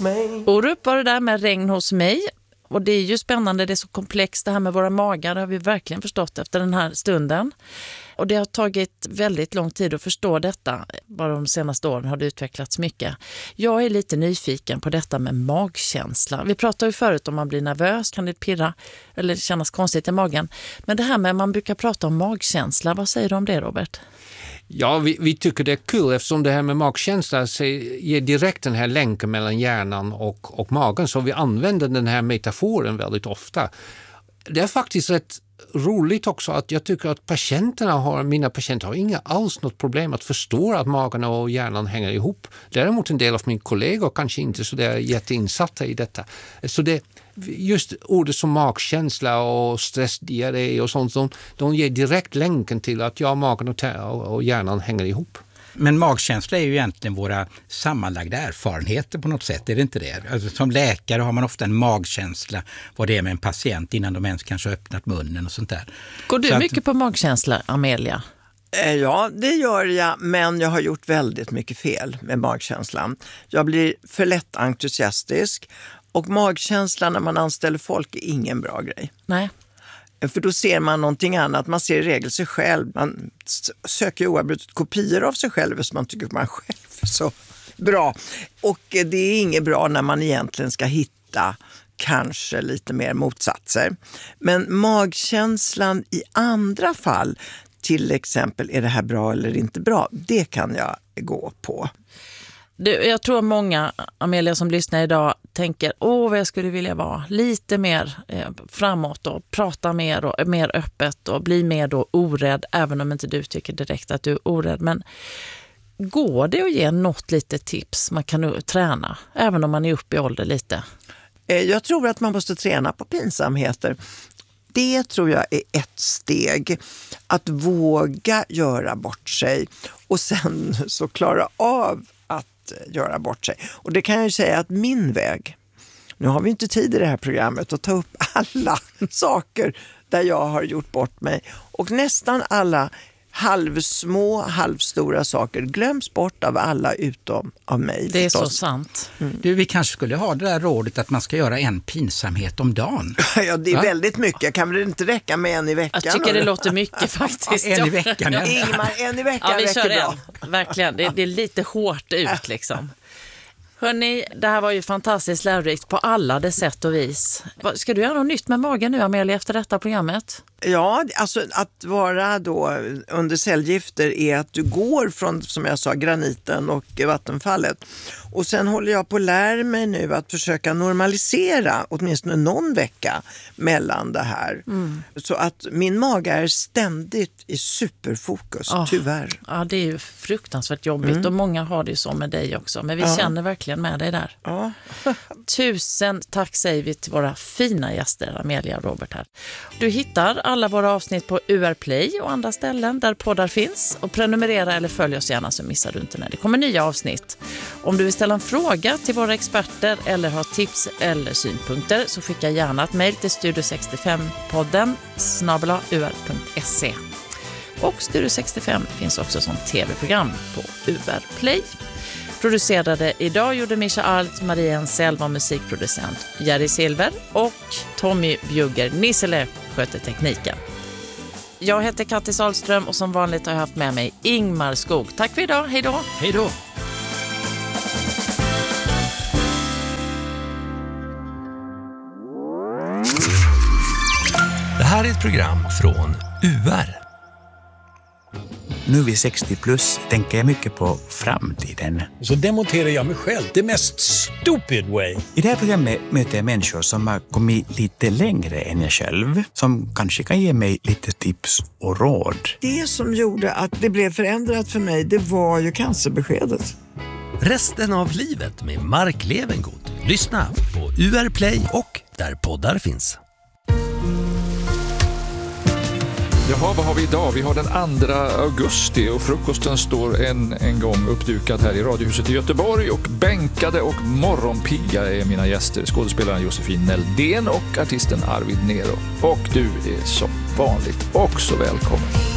mig. Orup var det där med regn hos mig. Och det är ju spännande, det är så komplext det här med våra magar, det har vi verkligen förstått efter den här stunden. Och det har tagit väldigt lång tid att förstå detta. Bara de senaste åren har det utvecklats mycket. Jag är lite nyfiken på detta med magkänsla. Vi pratade ju förut om man blir nervös, kan det pirra eller kännas konstigt i magen. Men det här med man brukar prata om magkänsla, vad säger du om det, Robert? Ja, vi tycker det är kul eftersom det här med magkänsla ger direkt den här länken mellan hjärnan och magen. Så vi använder den här metaforen väldigt ofta. Det är faktiskt rätt roligt också att jag tycker att mina patienter har inga alls något problem att förstå att magen och hjärnan hänger ihop. Däremot en del av mina kollegor kanske inte så där jätteinsatta i detta. Så det just ordet som magkänsla och stressdiarré och sånt, de ger direkt länken till att magen och hjärnan hänger ihop. Men magkänsla är ju egentligen våra sammanlagda erfarenheter på något sätt, är det inte det? Alltså, som läkare har man ofta en magkänsla vad det är med en patient innan de ens kanske har öppnat munnen och sånt där. Går du mycket på magkänsla, Amelia? Ja, det gör jag, men jag har gjort väldigt mycket fel med magkänslan. Jag blir för lätt entusiastisk och magkänslan när man anställer folk är ingen bra grej. Nej. För då ser man någonting annat. Man ser i regel sig själv. Man söker oavbrutet kopior av sig själv som man tycker man själv är så bra. Och det är inget bra när man egentligen ska hitta kanske lite mer motsatser. Men magkänslan i andra fall, till exempel är det här bra eller inte bra, det kan jag gå på. Jag tror många, Amelia, som lyssnar idag tänker, vad jag skulle vilja vara lite mer framåt och prata mer och mer öppet och bli mer då orädd, även om inte du tycker direkt att du är orädd. Men går det att ge något litet tips man kan träna, även om man är uppe i ålder lite? Jag tror att man måste träna på pinsamheter. Det tror jag är ett steg. Att våga göra bort sig och sen så klara av göra bort sig. Och det kan jag ju säga att min väg, nu har vi inte tid i det här programmet att ta upp alla saker där jag har gjort bort mig. Och nästan alla halvsmå, halvstora saker glöms bort av alla utom av mig. Det är förstås. Så sant. Du, vi kanske skulle ha det där rådet att man ska göra en pinsamhet om dagen. Ja, det är väldigt mycket. Kan väl inte räcka med en i veckan? Jag tycker det låter mycket faktiskt. En i veckan. Ingmar, en i veckan vi räcker kör bra. Verkligen, det är lite hårt ut liksom. Hörrni, det här var ju fantastiskt lärorikt på alla det sätt och vis. Ska du göra något nytt med magen nu, Amelia, efter detta programmet? Ja, alltså att vara då under cellgifter är att du går från, som jag sa, graniten och vattenfallet. Och sen håller jag på att lära mig nu att försöka normalisera åtminstone någon vecka mellan det här. Så att min mage är ständigt i superfokus, tyvärr. Ja, det är ju fruktansvärt jobbigt och många har det ju så med dig också. Men vi känner verkligen med dig där. Ja. Tusen tack säger vi till våra fina gäster, Amelia och Robert här. Du hittar alla våra avsnitt på UR Play och andra ställen där poddar finns. Och prenumerera eller följ oss gärna så missar du inte när det kommer nya avsnitt. Om du vill ställa en fråga till våra experter eller ha tips eller synpunkter så skicka gärna ett mejl till studio65podden @ur.se. Och Studio 65 finns också som tv-program på UR Play. Producerade idag gjorde Mischa Alt, Maria Ensel var musikproducent, Jerry Silver och Tommy Bjugger Nissele sköter tekniken. Jag heter Kattis Ahlström och som vanligt har jag haft med mig Ingmar Skog. Tack för idag, hej då! Hej då! Det här är ett program från UR. Nu vid 60 plus tänker jag mycket på framtiden. Så demonterar jag mig själv, det mest stupid way. I det här programmet möter jag människor som har kommit lite längre än jag själv. Som kanske kan ge mig lite tips och råd. Det som gjorde att det blev förändrat för mig, det var ju cancerbeskedet. Resten av livet med Mark Levengood. Lyssna på UR Play och där poddar finns. Jaha, vad har vi idag? Vi har den 2 augusti och frukosten står en gång uppdukad här i Radiohuset i Göteborg och bänkade och morgonpigga är mina gäster, skådespelaren Josefin Näldén och artisten Arvid Nero. Och du är som vanligt också välkommen.